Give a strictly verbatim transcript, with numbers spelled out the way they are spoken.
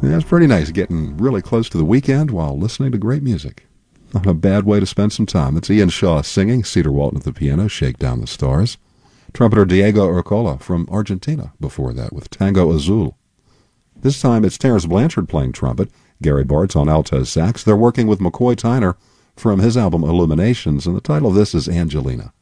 Yeah, it's pretty nice getting really close to the weekend while listening to great music. Not a bad way to spend some time. It's Ian Shaw singing, Cedar Walton at the piano, Shake Down the Stars. Trumpeter Diego Urcola from Argentina before that with Tango Azul. This time it's Terrence Blanchard playing trumpet, Gary Bartz on alto sax. They're working with McCoy Tyner from his album Illuminations, and the title of this is Angelina.